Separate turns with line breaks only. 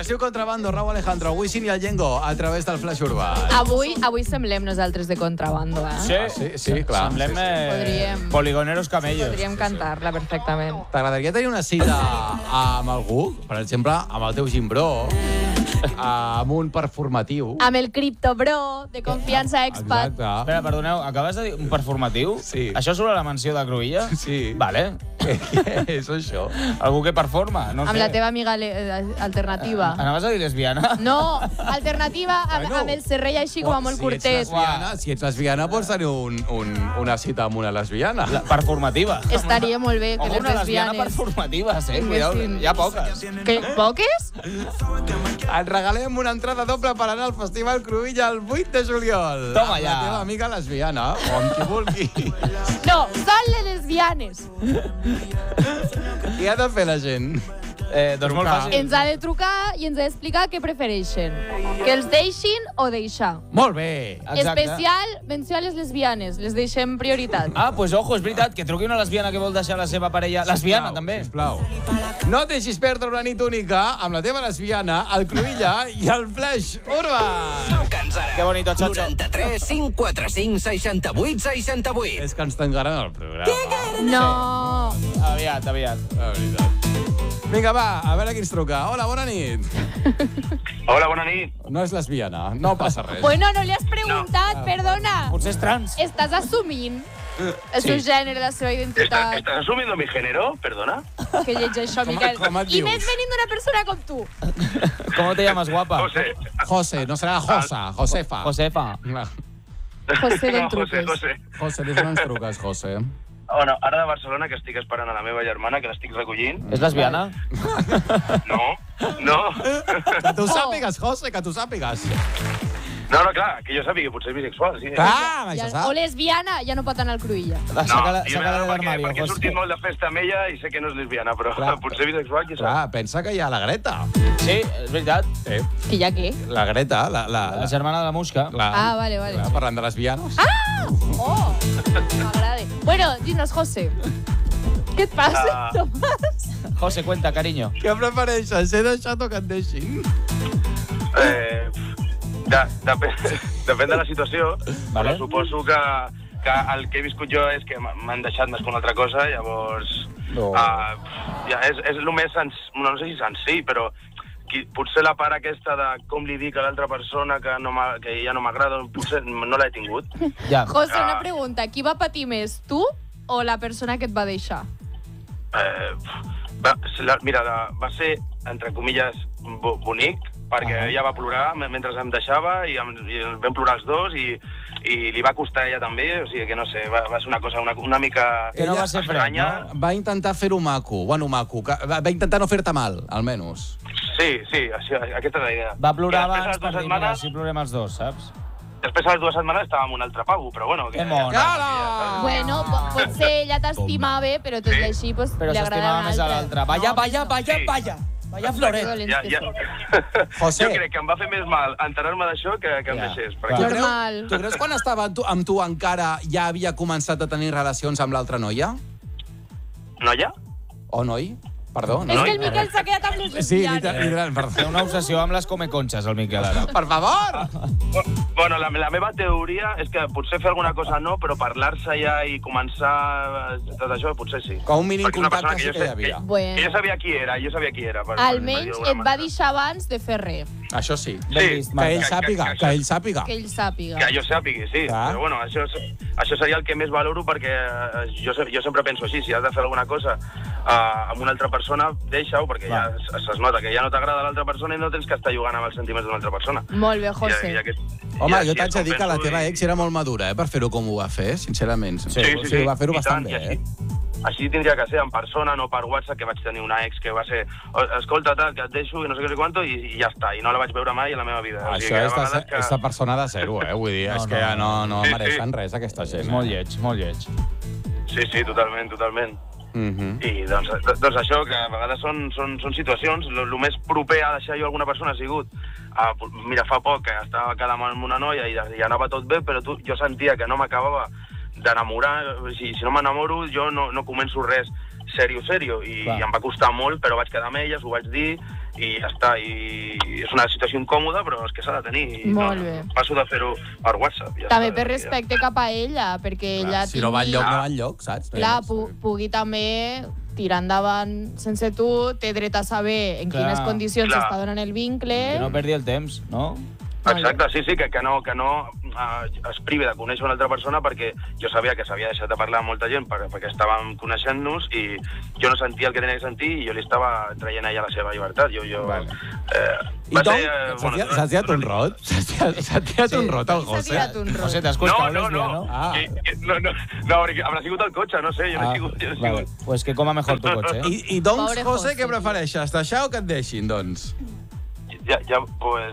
es diu Contrabando, Raúl Alejandro, Wisin i el Yengo, a través del Flash Urbà.
Avui semblem nosaltres de Contrabando, eh?
Sí, clar.
Semblem
Podríem.
poligoneros camellos.
Podríem cantar-la perfectament.
T'agradaria tenir una cita amb algú? Per exemple, amb el teu Gimbró, amb un performatiu.
Amb el criptobro de Confiança Expat.
Exacte.
Espera, perdoneu, acabes de dir un performatiu?
Sí.
Això sobre la mansió de Cruïlla?
Sí.
Vale.
Què és això?
Algú que performa, no
Amb
sé.
la teva amiga alternativa.
Anaves a dir lesbiana?
No, alternativa amb el serrell així com a molt cortès.
Si ets lesbiana, pots tenir una cita amb una lesbiana.
Performativa.
Estaria molt bé que
Home,
les
una lesbiana
lesbianes...
performatives, Cuidao,
Investin.
hi ha poques.
Que, poques?
Et regalem una entrada doble per anar al Festival Cruïlla el 8 de juliol.
Toma
amb
ja.
la teva amiga lesbiana, o amb qui vulgui.
No, són les lesbianes.
Què ha de fer la gent?
Doncs molt fàcil.
Ens ha de trucar i ens ha d'explicar què prefereixen. Que els deixin o deixar.
Molt bé.
Exacte.
Especial menció a les lesbianes. Les deixem prioritat.
Ah, pues ojo, és veritat, que truqui una lesbiana que vol deixar la seva parella. Lesbiana, també.
Sisplau. No et deixis perdre una nit única amb la teva lesbiana, el Cruïlla i el Flash Urbà.
Truca'ns ara.
Que bonito, Chacho.
93 545 68 68.
És que ens tancaran el programa.
No.
Aviat.
La veritat. Vinga, va, a veure qui ens truca. Hola, bona nit.
Hola, bona nit.
No és lesbiana, no passa res.
Bueno, no li has preguntat, perdona.
Potser és trans.
Estàs assumint el seu gènere, la seva identitat.
¿Estás asumiendo mi género? Perdona.
Que llegeix això, Miquel.
com et
I
dius?
més venint d'una persona com tu.
¿Cómo te llamas, guapa?
José.
José, no serà Josa, Josefa.
Josefa.
José d'en
No,
truques.
José.
José, des d'on ens truques, José?
Bueno, ara de Barcelona, que estic esperant a la meva germana, que l'estic recollint.
És lesbiana?
No.
Que tu sàpigues, José, que tu sàpigues.
No, clar, que jo sàpiga, potser és bisexual, sí.
Clar,
Ja,
això sap.
o lesbiana, ja no pot anar al Cruïlla.
Saca-la
jo,
de l'armari,
perquè he
José.
sortit molt de festa amb ella i sé que no és lesbiana, però
Clar.
potser bisexual, qui sap.
Clar, pensa que hi ha la Greta.
Sí, és veritat.
Que ja què?
La Greta,
La germana de la Musca.
Ah, vale.
Clar, parlant de lesbianes.
Oh, m'agrada. Bueno, dinos, José. Què et passa, Tomàs?
José, cuenta, cariño.
Què prefereixes, ser deixat o que et deixin?
Depèn de la situació,
Vale.
però suposo que el que he viscut jo és que m'han deixat més que una altra cosa, llavors...
No.
Ja és el més no sé si senzill, però potser la part aquesta de com li dic a l'altra persona que ja no m'agrada, potser no l'he tingut.
Ja.
José, una pregunta. Qui va patir més, tu o la persona que et va deixar?
Mira, va ser, entre comilles, bonic, perquè ella va plorar mentre em deixava i vam plorar els dos i li va costar a ella també, o sigui que no sé, va ser una cosa una mica
Que no va ser fred,
estranya.
Va intentar fer-ho maco, va intentar no fer-te mal, almenys.
Sí, aquesta és la idea.
Va plorar
I després,
abans
a les
per
dues
dir, mira,
setmanes,
si plorem els dos, saps?
després a les 2 setmanes estava amb un altre pavo, però bueno...
Que mona.
Cala!
Bueno, potser ella t'estimava, però tot i així pues,
Però
li
s'estimava
agradava
més a l'altre. Vaya, Floret.
José.
Jo crec que em va fer més mal enterar-me d'això que em deixés.
Clar.
Perquè...
Normal.
Tu creus quan estava amb tu encara ja havia començat a tenir relacions amb l'altra noia?
Noia?
O noi? Perdó,
És
noi?
que el Miquel s'ha quedat amb les
Sí,
lesbianes.
literal,
Té
perdó.
una obsessió amb les comeconxes, el Miquel, ara.
Per favor!
Bueno, la meva teoria és que potser fer alguna cosa no, però parlar-se ja i començar tot això, potser sí.
Com un mínim
Perquè és una persona
contacte sí que hi havia.
Bueno.
Que jo sabia qui era,
Almenys et va deixar abans de fer res.
Això sí.
Ben vist,
Que ell
Marta.
sàpiga, que ell sàpiga.
Que ell sàpiga.
Que jo sàpigui, sí.
Clar.
Però bueno, això seria el que més valoro perquè jo sempre penso així, si has de fer alguna cosa amb una altra persona, deixa-ho, perquè ja es nota que ja no t'agrada l'altra persona i no tens que estar jugant amb els sentiments d'una altra persona.
Molt bé, José.
Home, jo t'haig de dir que la teva ex era molt madura, per fer-ho com ho va fer, sincerament.
Sí.
Va fer-ho
I
bastant
tant,
bé,
Així tindria que ser en persona, no per WhatsApp, que vaig tenir una ex que va ser escolta, tal, que et deixo i no sé què quanto, i ja està, i no la vaig veure mai a la meva vida. O sigui
Això
que a vegades
és de persona de zero, vull dir, és que ja no
Sí,
mereixen res, aquesta gent.
És molt lleig, molt lleig.
Sí, totalment. I doncs això, que a vegades són situacions, el més proper a deixar jo alguna persona ha sigut, mira, fa poc que estava quedant amb una noia i ja anava tot bé, però jo sentia que no m'acabava d'enamorar, si no m'enamoro jo no començo res serio, i em va costar molt, però vaig quedar amb elles, ho vaig dir, i ja està. I és una situació incòmoda, però és que s'ha de tenir. I
Molt bé.
Passo de fer-ho per WhatsApp. Ja
També
està,
per respecte cap a ella, perquè ella
Si no va enlloc, no va enlloc, saps?
Clar, pugui també tirar endavant sense tu, té dret a saber en quines condicions està donant el vincle.
Que no perdi el temps, no?
Exacte, sí, que no es privi de conèixer una altra persona, perquè jo sabia que s'havia deixat de parlar amb molta gent perquè estàvem coneixent-nos i jo no sentia el que tenia que sentir i jo li estava traient a ella la seva llibertat.
I doncs, s'ha tirat un rot? S'ha tirat un rot al José?
S'ha tirat un rot.
José, t'has costat lesbia, no?
No, haurà sigut el cotxe, no sé, jo no he sigut.
Vale. Pues que coma mejor tu cotxe, eh?
I doncs,
Pobre
José,
José,
què prefereixes? Deixar o que et deixin, doncs?
Ja, pues